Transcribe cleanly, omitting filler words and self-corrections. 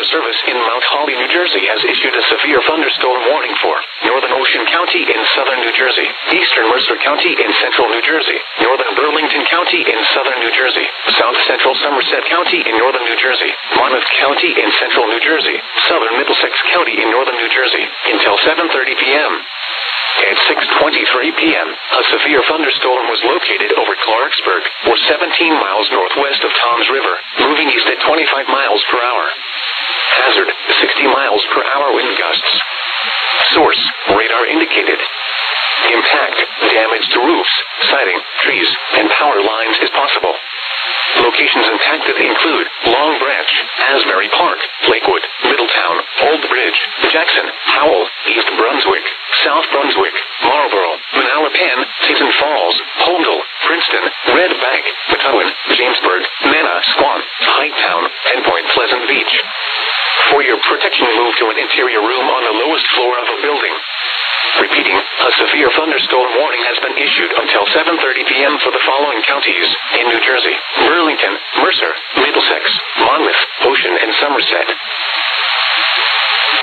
Service in Mount Holly, New Jersey has issued a severe thunderstorm warning for northern Ocean County in southern New Jersey, eastern Mercer County in central New Jersey, northern Burlington County in southern New Jersey, south central Somerset County in northern New Jersey, Monmouth County in central New Jersey, southern Middlesex County in northern New Jersey, until 7:30 p.m. At 6:23 p.m., a severe thunderstorm was located over Clarksburg, or 17 miles northwest of Toms River, moving east at 25 miles per hour. Hazard, 60 miles per hour wind gusts. Source, radar indicated. Impact, damage to roofs, siding, trees, and power lines is possible. Locations impacted include Long Branch, Asbury Park, Lakewood, Middletown, Old Bridge, Jackson, Howell, East Brunswick, South Brunswick, Marlborough, Manalapan, Seton Falls, Holdell, Princeton, Red Bank, Methuen, Jamesburg, Manna, Squam, Hightown, and Point Pleasant Beach. For your protection, move to an interior room on the lowest floor of a building. Repeating, a severe thunderstorm warning has been issued until 7:30 p.m. for the following counties in New Jersey: Burlington, Mercer, Middlesex, Monmouth, Ocean, and Somerset.